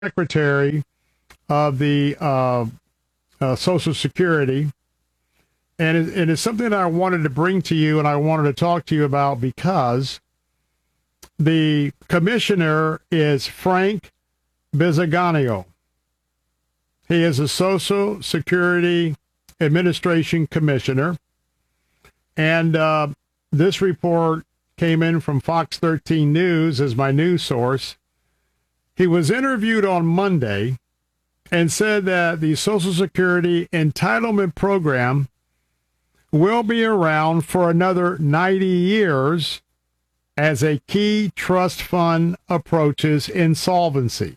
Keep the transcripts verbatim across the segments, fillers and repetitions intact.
secretary of the uh, uh, Social Security. And it, it is something that I wanted to bring to you and I wanted to talk to you about because the commissioner is Frank Bisignano. He is a Social Security Administration commissioner. And uh, this report came in from Fox thirteen News as my news source. He was interviewed on Monday and said that the Social Security Entitlement Program will be around for another ninety years as a key trust fund approaches insolvency.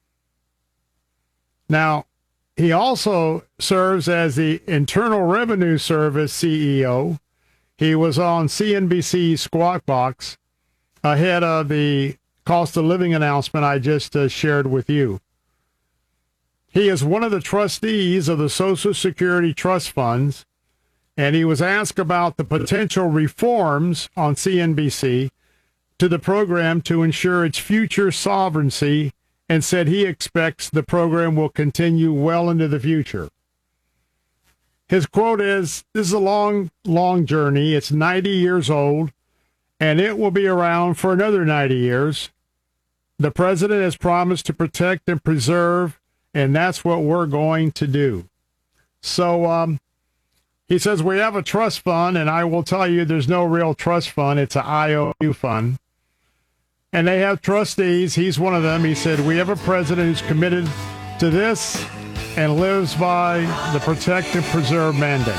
Now, he also serves as the Internal Revenue Service C E O. He was on C N B C's Squawk Box ahead of the cost of living announcement I just uh, shared with you. He is one of the trustees of the Social Security Trust Funds, and he was asked about the potential reforms on C N B C to the program to ensure its future sovereignty, and said he expects the program will continue well into the future. His quote is, "This is a long, long journey. It's ninety years old, and it will be around for another ninety years. The president has promised to protect and preserve, and that's what we're going to do." So um, he says, we have a trust fund, and I will tell you there's no real trust fund. It's an I O U fund. And they have trustees. He's one of them. He said, we have a president who's committed to this and lives by the protect and preserve mandate.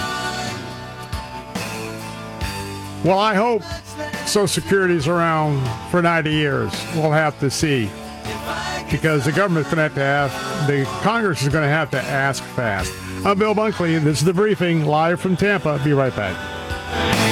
Well, I hope Social Security's around for ninety years. We'll have to see. Because the government's going to have to have, the Congress is going to have to ask fast. I'm Bill Bunkley. This is The Briefing, live from Tampa. Be right back.